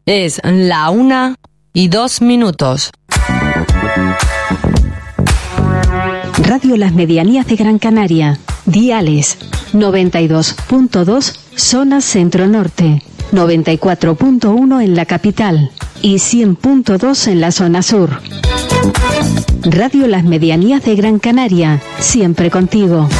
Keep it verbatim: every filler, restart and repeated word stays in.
Es la una y dos minutos. Radio Las Medianías de Gran Canaria. Diales noventa y dos punto dos, zona centro-norte, noventa y cuatro punto uno en la capital y cien punto dos en la zona sur. Radio Las Medianías de Gran Canaria, siempre contigo.